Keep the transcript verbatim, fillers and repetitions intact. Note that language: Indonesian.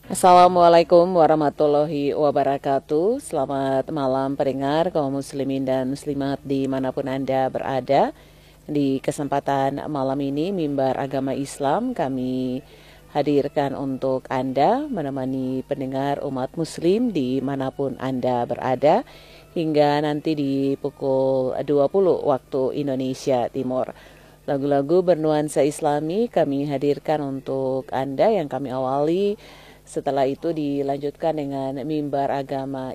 Assalamualaikum warahmatullahi wabarakatuh. Selamat malam pendengar kaum muslimin dan muslimat dimanapun Anda berada. Di kesempatan malam ini Mimbar Agama Islam kami hadirkan untuk Anda, menemani pendengar umat muslim dimanapun Anda berada, hingga nanti di pukul dua puluh waktu Indonesia Timur. Lagu-lagu bernuansa Islami kami hadirkan untuk Anda yang kami awali. Setelah itu dilanjutkan dengan Mimbar Agama